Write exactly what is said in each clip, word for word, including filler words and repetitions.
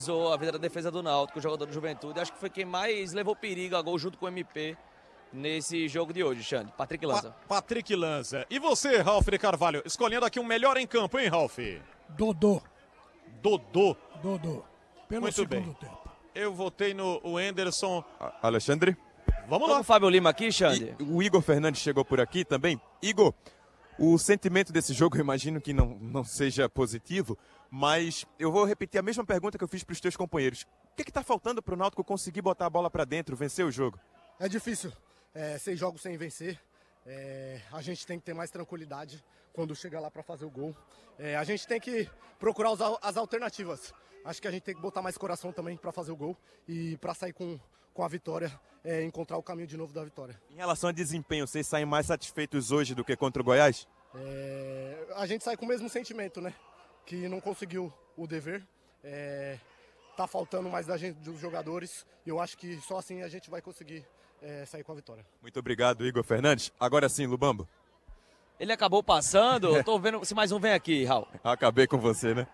A vida da defesa do Náutico, o jogador do Juventude, acho que foi quem mais levou perigo a gol junto com o M P nesse jogo de hoje, Xande. Patrick Lanza. Pa Patrick Lanza. E você, Ralf de Carvalho, escolhendo aqui um melhor em campo, hein, Ralf? Dodô. Dodô. Dodô. Pelo Muito segundo bem. tempo. Eu votei no Wenderson. Alexandre? Vamos Tô lá. com o Fábio Lima aqui, Xande. E o Igor Fernandes chegou por aqui também. Igor, o sentimento desse jogo eu imagino que não, não seja positivo, mas eu vou repetir a mesma pergunta que eu fiz para os teus companheiros. O que está faltando para o Náutico conseguir botar a bola para dentro, vencer o jogo? É difícil. É, seis jogos sem vencer. É, a gente tem que ter mais tranquilidade quando chega lá para fazer o gol. É, a gente tem que procurar usar as alternativas. Acho que a gente tem que botar mais coração também para fazer o gol e para sair com, com a vitória, é, encontrar o caminho de novo da vitória. Em relação a desempenho, vocês saem mais satisfeitos hoje do que contra o Goiás? É, a gente sai com o mesmo sentimento, né? Que não conseguiu o dever. É, tá faltando mais da gente, dos jogadores. E eu acho que só assim a gente vai conseguir é, sair com a vitória. Muito obrigado, Igor Fernandes. Agora sim, Lubambo. Ele acabou passando. Eu tô vendo se mais um vem aqui, Raul. Acabei com você, né?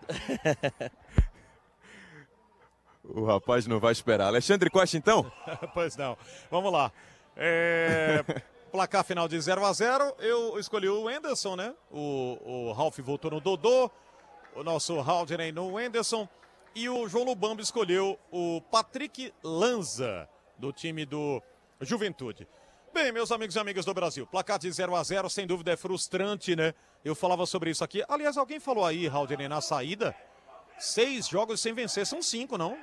O rapaz não vai esperar. Alexandre Costa, então? Pois não. Vamos lá. É... Placar final de zero a zero. Eu escolhi o Wenderson, né? O, o Ralf voltou no Dodô. O nosso Haldney no Wenderson. E o João Lubambo escolheu o Patrick Lanza, do time do Juventude. Bem, meus amigos e amigas do Brasil, placar de zero a zero, sem dúvida é frustrante, né? Eu falava sobre isso aqui. Aliás, alguém falou aí, Haldney, na saída, seis jogos sem vencer. São cinco, não?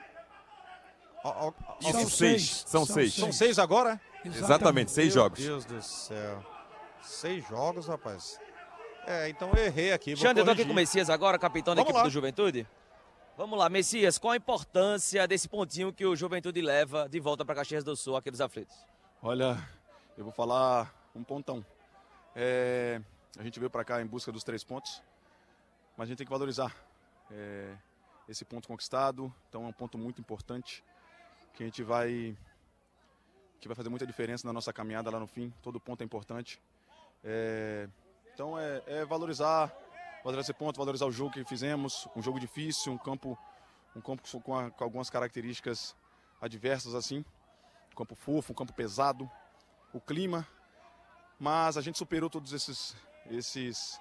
Isso, São seis. seis. São São seis. São seis agora? Exatamente, seis Meu jogos. Deus do céu. Seis jogos, rapaz. É, então eu errei aqui. Vou Xande, eu tô aqui corrigir. com o Messias agora, capitão da Vamos equipe lá. do Juventude. Vamos lá, Messias, qual a importância desse pontinho que o Juventude leva de volta para Caxias do Sul, aqui dos aflitos? Olha, eu vou falar um pontão. É, a gente veio para cá em busca dos três pontos, mas a gente tem que valorizar é, esse ponto conquistado. Então é um ponto muito importante que a gente vai que vai fazer muita diferença na nossa caminhada lá no fim. Todo ponto é importante. É, então é, é valorizar, valorizar esse ponto, valorizar o jogo que fizemos, um jogo difícil, um campo, um campo com, a, com algumas características adversas assim, um campo fofo, um campo pesado, o clima, mas a gente superou todos esses esses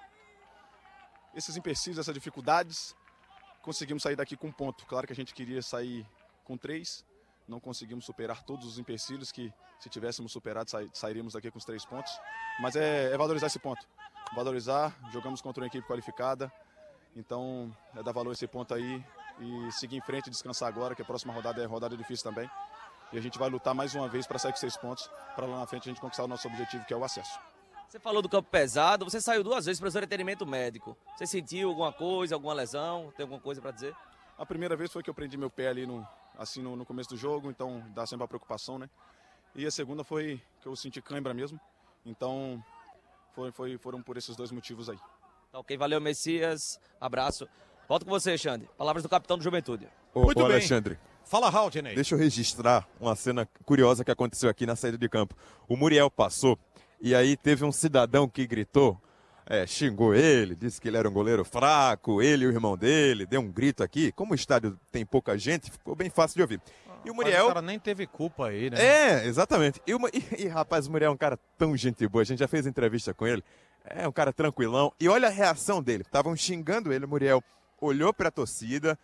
esses empecilhos, essas dificuldades, conseguimos sair daqui com um ponto. Claro que a gente queria sair com três. Não conseguimos superar todos os empecilhos que, se tivéssemos superado, sa sairíamos daqui com os três pontos. Mas é, é valorizar esse ponto. Valorizar, jogamos contra uma equipe qualificada. Então, é dar valor a esse ponto aí e seguir em frente, descansar agora, que a próxima rodada é rodada difícil também. E a gente vai lutar mais uma vez para sair com seis pontos, para lá na frente a gente conquistar o nosso objetivo, que é o acesso. Você falou do campo pesado, você saiu duas vezes para o seu entretenimento médico. Você sentiu alguma coisa, alguma lesão? Tem alguma coisa para dizer? A primeira vez foi que eu prendi meu pé ali no, assim, no, no começo do jogo, então dá sempre a preocupação, né? E a segunda foi que eu senti cãibra mesmo, então foi, foi, foram por esses dois motivos aí. Tá ok, valeu, Messias. Abraço. Volto com você, Xande. Palavras do capitão do Juventude. Ô, Muito ô, bem. Alexandre, Fala, Haldney. deixa eu registrar uma cena curiosa que aconteceu aqui na saída de campo. O Muriel passou e aí teve um cidadão que gritou, é, xingou ele, disse que ele era um goleiro fraco, ele e o irmão dele, deu um grito aqui. Como o estádio tem pouca gente, ficou bem fácil de ouvir. E o Mas Muriel... o cara nem teve culpa aí, né? É, exatamente. E, uma- e- e, rapaz, o Muriel é um cara tão gente boa, a gente já fez entrevista com ele, é um cara tranquilão. E olha a reação dele, estavam xingando ele, o Muriel olhou pra torcida,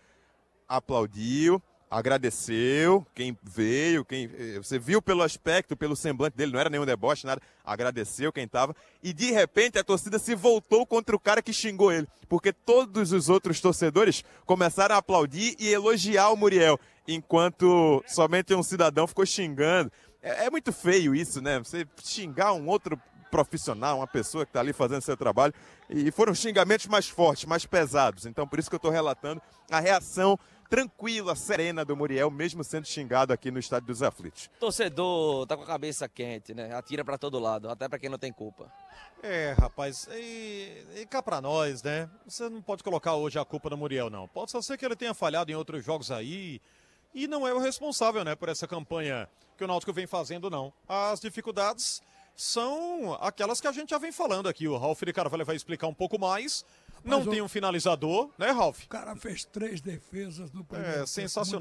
aplaudiu, agradeceu quem veio, quem eh, você viu pelo aspecto, pelo semblante dele, não era nenhum deboche, nada, agradeceu quem estava, e de repente a torcida se voltou contra o cara que xingou ele, porque todos os outros torcedores começaram a aplaudir e elogiar o Muriel, enquanto somente um cidadão ficou xingando. É, é muito feio isso, né? Você xingar um outro profissional, uma pessoa que está ali fazendo seu trabalho, e foram xingamentos mais fortes, mais pesados. Então, por isso que eu estou relatando a reação tranquila, serena do Muriel, mesmo sendo xingado aqui no Estádio dos Aflitos. Torcedor tá com a cabeça quente, né? Atira para todo lado, até para quem não tem culpa. É, rapaz, e, e cá pra nós, né? Você não pode colocar hoje a culpa no Muriel, não. Pode só ser que ele tenha falhado em outros jogos aí e não é o responsável, né, por essa campanha que o Náutico vem fazendo, não. As dificuldades são aquelas que a gente já vem falando aqui. O Ralf de Carvalho vai explicar um pouco mais, Não Mas o- tem um finalizador, né, Ralf? O cara fez três defesas no primeiro É tempo. sensacional.